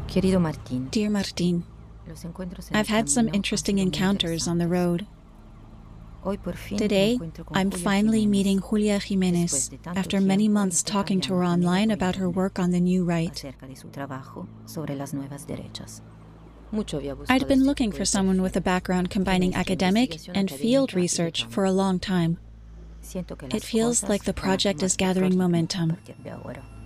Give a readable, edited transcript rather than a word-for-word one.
Dear Martín, I've had some interesting encounters on the road. Today, I'm finally meeting Julia Jimenez after many months talking to her online about her work on the new right. I'd been looking for someone with a background combining academic and field research for a long time. It feels like the project is gathering momentum.